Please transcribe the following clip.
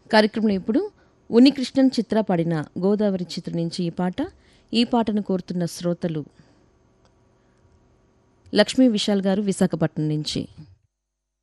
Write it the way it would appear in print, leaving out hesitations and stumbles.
కార్యక్రమంలో ఇప్పుడు ఉన్నికృష్ణన్ చిత్ర పాడిన గోదావరి చిత్రం నుంచి ఈ పాటను కోరుతున్న శ్రోతలు లక్ష్మీ విశాల్ గారు విశాఖపట్నం నుంచి.